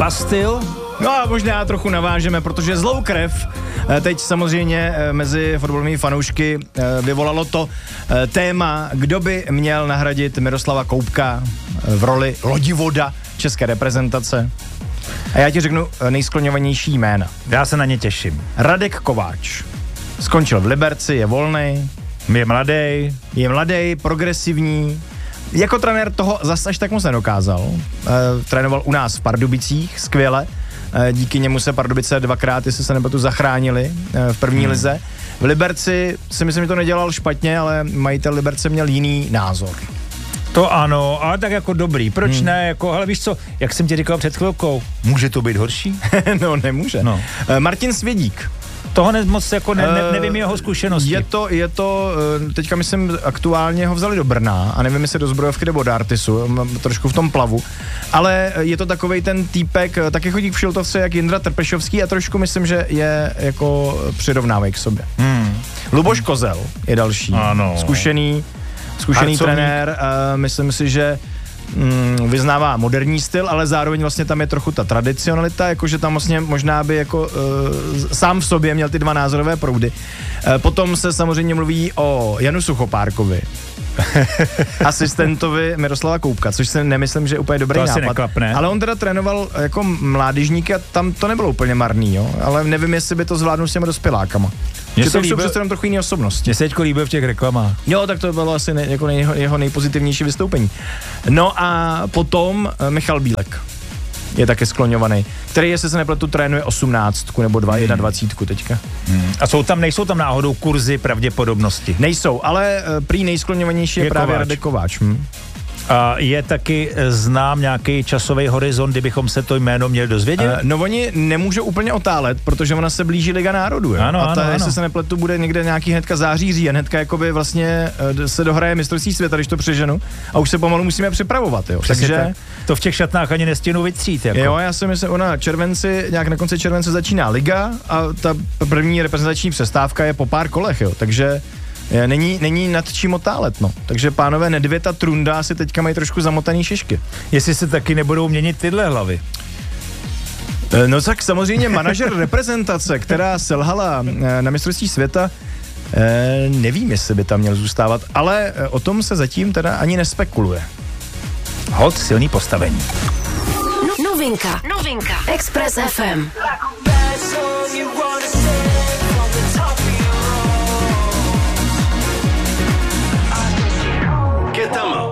a styl. No a možná trochu navážeme, protože zlou krev teď samozřejmě mezi fotbalovými fanoušky vyvolalo to téma, kdo by měl nahradit Miroslava Koubka v roli lodivoda české reprezentace. A já ti řeknu nejskloňovanější jména. Já se na ně těším. Radek Kováč. Skončil v Liberci, je volnej. Je mladý, progresivní. Jako trenér toho zas až tak moc nedokázal. Trénoval u nás v Pardubicích, skvěle. Díky němu se Pardubice dvakrát, jestli se nepletu, zachránili v první lize. V Liberci si myslím, že to nedělal špatně, ale majitel Liberce měl jiný názor. To ano, ale tak jako dobrý. Proč ne? Jako, ale víš co, jak jsem ti říkal před chvilkou, může to být horší? No, nemůže. No. Martin Svědík. Toho moc jako nevím jeho zkušenosti. Je to, teďka myslím, aktuálně ho vzali do Brna a nevím, jestli do Zbrojovky nebo do Artisu, trošku v tom plavu, ale je to takovej ten týpek, taky chodí v Šiltovce jak Jindra Trpešovský a trošku myslím, že je jako přirovnávají k sobě. Luboš Kozel je další, ano. Zkušený trenér, myslím si, že vyznává moderní styl, ale zároveň vlastně tam je trochu ta tradicionalita, jakože tam vlastně možná by jako sám v sobě měl ty dva názorové proudy. Potom se samozřejmě mluví o Janu Suchopárkovi, asistentovi Miroslava Koubka, což si nemyslím, že je úplně dobrý nápad. Neklapne. Ale on teda trénoval jako mládežníky a tam to nebylo úplně marný, jo? Ale nevím, jestli by to zvládnul s těmi dospělákama. Že to jsou přece jenom trochu jiné osobnosti. Mně se teďko líbí v těch reklamách. Jo, tak to bylo asi jako jeho nejpozitivnější vystoupení. No a potom Michal Bílek je taky skloňovaný, který, jestli se nepletu, trénuje 18 nebo 21 teďka. A nejsou tam náhodou kurzy pravděpodobnosti? Nejsou, ale prý nejskloňovanější je právě Kováč. Radek Kováč. A je taky znám nějaký časový horizont, kdybychom se to jméno měli dozvědět? No oni nemůžou úplně otálet, protože ona se blíží Liga národů. Jo? Ano, Jestli se nepletu, bude někde nějaký hnedka září, říjen, hnedka jakoby vlastně se dohraje mistrovství světa, když to přeženu, a už se pomalu musíme připravovat. Jo? Takže to v těch šatnách ani nestěnu vytřít. Jako. Jo, já si myslím, nějak na konci července začíná liga a ta první reprezentační přestávka je po pár kolech, jo? Takže není nad čím otálet, no. Takže pánové Nedvěd a Trunda si teďka mají trošku zamotaný šišky. Jestli se taky nebudou měnit tyhle hlavy. No tak samozřejmě manažer reprezentace, která selhala na mistrovství světa, nevím, jestli by tam měl zůstávat, ale o tom se zatím teda ani nespekuluje. Hod silný postavení. Novinka. Express FM. Get them up.